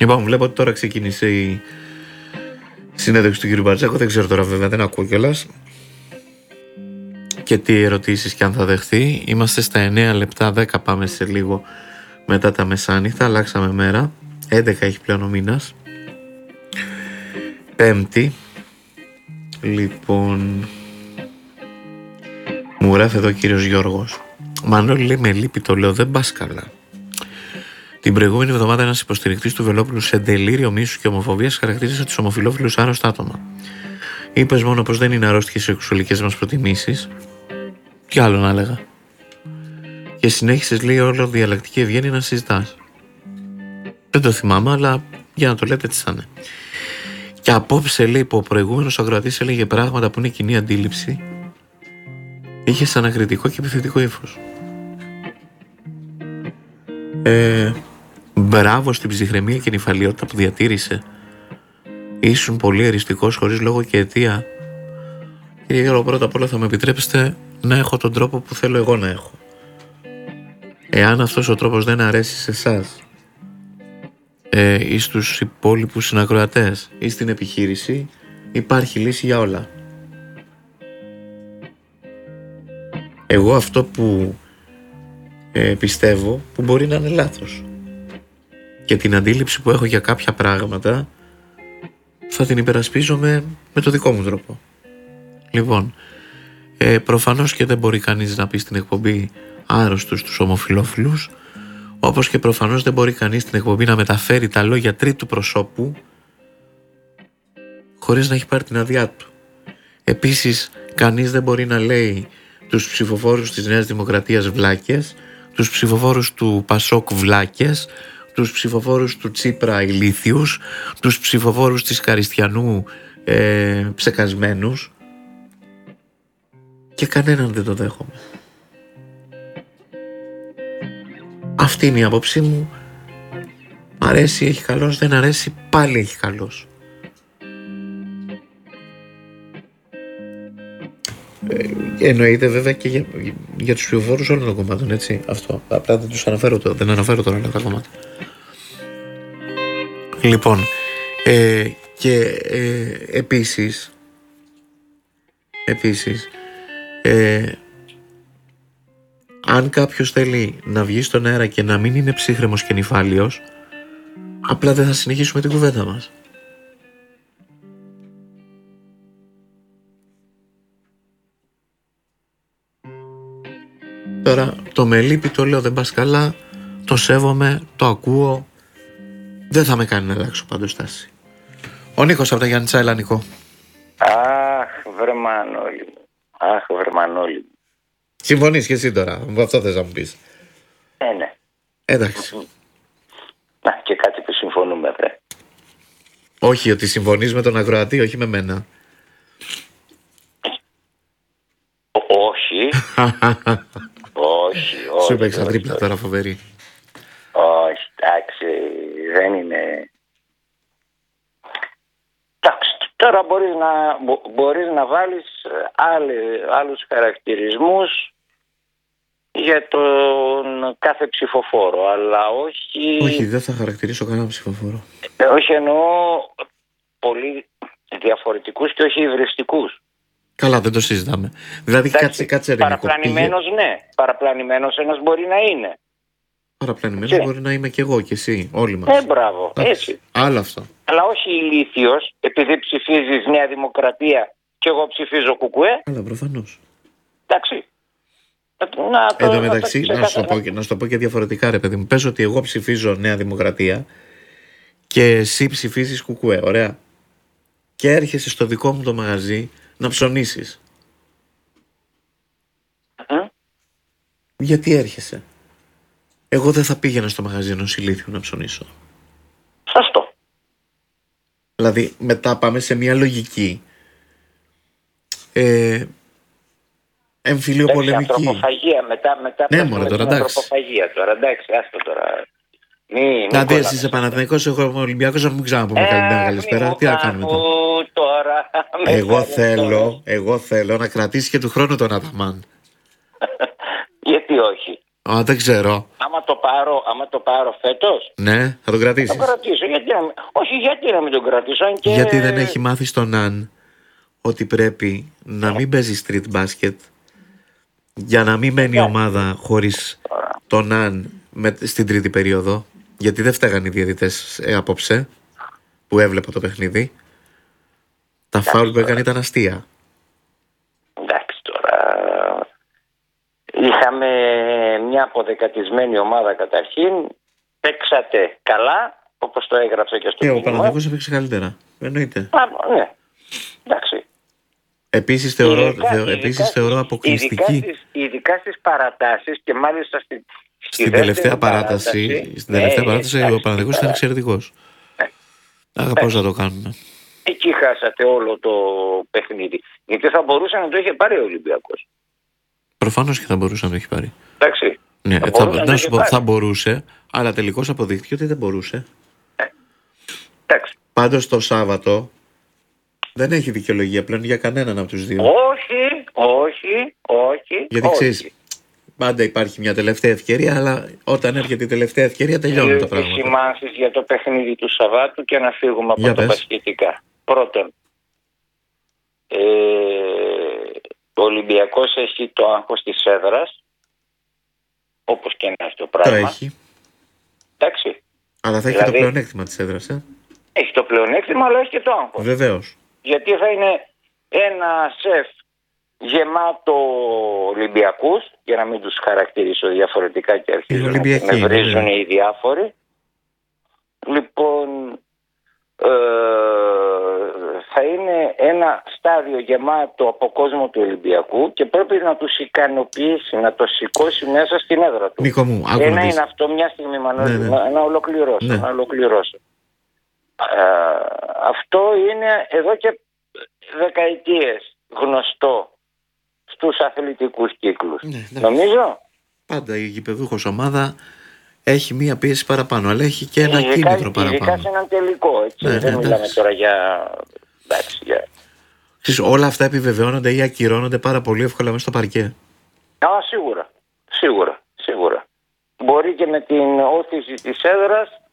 Λοιπόν, βλέπω ότι τώρα ξεκίνησε η συνέντευξη του κ. Μπατζάκο. Δεν ξέρω τώρα, βέβαια, δεν ακούω κιόλας και τι ερωτήσεις και αν θα δεχθεί. Είμαστε στα 9 λεπτά, 10 πάμε σε λίγο μετά τα μεσάνυχτα. Αλλάξαμε μέρα. 11 έχει πλέον ο μήνας. Πέμπτη. Λοιπόν, μου γράφει εδώ ο κύριος Γιώργος. Μανώλη, λέει, με λύπη το λέω, δεν πας καλά. Την προηγούμενη εβδομάδα ένας υποστηρικτής του Βελόπουλου σε ντελήριο μίσους και ομοφοβίας χαρακτήρισε τους ομοφυλόφιλους άρρωστα άτομα. Είπες μόνο πως δεν είναι αρρώστιες οι σεξουαλικές μας προτιμήσεις. Τι άλλο να έλεγα. Και συνέχισες, λέει, όλο διαλλακτική ευγένεια να συζητάς. Δεν το θυμάμαι, αλλά για να το λέτε τι θα είναι. Και απόψε, λέει, που ο προηγούμενος ακροατής έλεγε πράγματα που είναι κοινή αντίληψη, είχες ανακριτικό και επιθετικό ύφος. Μπράβο στην ψυχραιμία και νηφαλιότητα που διατήρησε. Ήσουν πολύ εριστικός χωρίς λόγο και αιτία. Κύριε Γιώργο, πρώτα απ' όλα θα με επιτρέψετε να έχω τον τρόπο που θέλω εγώ να έχω. Εάν αυτός ο τρόπος δεν αρέσει σε εσάς ή στους υπόλοιπους συνακροατές ή στην επιχείρηση, υπάρχει λύση για όλα. Εγώ αυτό που πιστεύω, που μπορεί να είναι λάθος, και την αντίληψη που έχω για κάποια πράγματα θα την υπερασπίζομαι με το δικό μου τρόπο. Λοιπόν, προφανώς και δεν μπορεί κανείς να πει στην εκπομπή άρρωστους τους ομοφυλόφιλους, όπως και προφανώς δεν μπορεί κανείς στην εκπομπή να μεταφέρει τα λόγια τρίτου προσώπου χωρίς να έχει πάρει την άδειά του. Επίσης, κανείς δεν μπορεί να λέει τους ψηφοφόρους της Νέας Δημοκρατίας βλάκες, τους ψηφοφόρους του Πασόκ βλάκες, τους ψηφοφόρους του Τσίπρα ηλίθιους, τους ψηφοφόρους της Καριστιανού ψεκασμένους, και κανέναν δεν το δέχομαι. Αυτή είναι η άποψή μου. Αρέσει, έχει καλός, δεν αρέσει, πάλι έχει καλός. Εννοείται βέβαια και για τους ψηφοφόρους όλων των κομμάτων, έτσι. Αυτό. Απλά δεν τους αναφέρω τώρα, δεν αναφέρω τώρα όλα τα κομμάτια. Λοιπόν, και επίσης, αν κάποιος θέλει να βγει στον αέρα και να μην είναι ψύχρεμος και νηφάλιος, απλά δεν θα συνεχίσουμε την κουβέντα μας. Τώρα το με λύπη το λέω, δεν πας καλά, το σέβομαι, το ακούω, δεν θα με κάνει να αλλάξω πάντως στάση. Ο Νίκος από τα Γιάννητσα, έλα Νικό. Αχ, βρε Μανώλη. Αχ, βρε Μανώλη. Συμφωνείς και εσύ τώρα, αυτό θες να μου πεις. Ναι. Εντάξει. Να, και κάτι που συμφωνούμε, βρε. Όχι, ότι συμφωνείς με τον ακροατή, όχι με μένα. Όχι. Όχι. Σου έπαιξα τρίπλα τώρα, φοβερή. Όχι, εντάξει, δεν είναι. Εντάξει, τώρα μπορείς να βάλεις άλλους χαρακτηρισμούς για τον κάθε ψηφοφόρο, αλλά όχι... Όχι, δεν θα χαρακτηρίσω κανένα ψηφοφόρο. Όχι, εννοώ πολύ διαφορετικούς και όχι υβριστικούς. Καλά, δεν το συζητάμε. Δηλαδή, κάτσε ρε. Παραπλανημένος, ναι. Παραπλανημένος ένας μπορεί να είναι. Παραπλανημένος μπορεί να είμαι και εγώ και εσύ, όλοι μας. Μπράβο, έτσι. Άλλο αυτό. Αλλά όχι ηλίθιος, επειδή ψηφίζεις Νέα Δημοκρατία και εγώ ψηφίζω Κουκουέ. Αλλά προφανώς. Εντάξει. Εν τω μεταξύ, να σου το πω και διαφορετικά, ρε παιδί μου. Πες ότι εγώ ψηφίζω Νέα Δημοκρατία και εσύ ψηφίζεις Κουκουέ, ωραία. Και έρχεσαι στο δικό μου το μαγαζί να ψωνίσεις. Γιατί έρχεσαι? Εγώ δεν θα πήγαινα στο μαγαζί ενός ηλίθιου να ψωνίσω. Σωστό. Δηλαδή μετά πάμε σε μια λογική εμφυλιοπολεμική. Ανθρωποφαγία μετά ναι, μωρέ, τώρα εντάξει. Ανθρωποφαγία τώρα, εντάξει, άστο τώρα. Δηλαδή εσύ είσαι Παναθηναϊκός, εγώ είμαι Ολυμπιακός, να μην ξαναπούμε καλησπέρα. Τι να κάνουμε τώρα. Εγώ θέλω να κρατήσει και του χρόνου τον Αταμάν. Γιατί όχι? Δεν ξέρω. Άμα άμα το πάρω φέτος. Ναι, θα τον κρατήσεις. Θα κρατήσω. Όχι, γιατί να μην τον κρατήσω. Και... Γιατί δεν έχει μάθει στον Ναν ότι πρέπει να μην παίζει street basket για να μην μένει η ομάδα χωρίς τον Ναν στην τρίτη περίοδο. Γιατί δεν φταίγαν οι διαιτητές απόψε που έβλεπα το παιχνίδι. Τα φάουλ που έκανε ήταν αστεία. Εντάξει τώρα. Είχαμε μια αποδεκατισμένη ομάδα καταρχήν. Παίξατε καλά, όπως το έγραψα και στο Και ο μήνυμα. Παναθηναϊκός έπαιξε καλύτερα. Εννοείται. Ναι. Εντάξει. Επίσης θεωρώ αποκλειστική. Ειδικά στις παρατάσεις και μάλιστα Στην τελευταία παράταση ο Παναθηναϊκός ήταν εξαιρετικός. Πώς θα το κάνουμε. Εκεί χάσατε όλο το παιχνίδι. Γιατί θα μπορούσε να το είχε πάρει ο Ολυμπιακός. Προφανώς και θα μπορούσε να το έχει πάρει. Εντάξει. Ναι, θα μπορούσε, αλλά τελικώς αποδείχθηκε ότι δεν μπορούσε. Εντάξει. Πάντως το Σάββατο δεν έχει δικαιολογία πλέον για κανέναν από τους δύο. Όχι. Γιατί ξέρεις, πάντα υπάρχει μια τελευταία ευκαιρία, αλλά όταν έρχεται η τελευταία ευκαιρία τελειώνουν τα πράγματα. Σημάνσεις για το παιχνίδι του Σαββάτου και να φύγουμε από τα μπασκετικά. Πρώτον, ο Ολυμπιακός έχει το άγχος της έδρας, όπως και να έχει το πράγμα. Το έχει. Εντάξει. Αλλά θα έχει το πλεονέκτημα της έδρας. Έχει το πλεονέκτημα, αλλά έχει και το άγχος. Βεβαίως. Γιατί θα είναι ένα σεφ γεμάτο Ολυμπιακούς, για να μην τους χαρακτηρίσω διαφορετικά και αρχίζουν να με βρίζουν οι διάφοροι. Λοιπόν, θα είναι ένα στάδιο γεμάτο από κόσμο του Ολυμπιακού και πρέπει να τους ικανοποιήσει, να το σηκώσει μέσα στην έδρα του. Νίκο μου, ένα είναι αυτό, μια στιγμή να ολοκληρώσω. Αυτό είναι εδώ και δεκαετίες γνωστό στους αθλητικούς κύκλους. Νομίζω. Πάντα η γηπεδούχος ομάδα έχει μία πίεση παραπάνω, αλλά έχει και ένα κίνητρο παραπάνω. Ειδικά σε έναν τελικό, έτσι. Δεν μιλάμε τώρα για... Όλα αυτά επιβεβαιώνονται ή ακυρώνονται πάρα πολύ εύκολα μέσα στο παρκέ. Σίγουρα. Μπορεί και με την όθηση της έδρας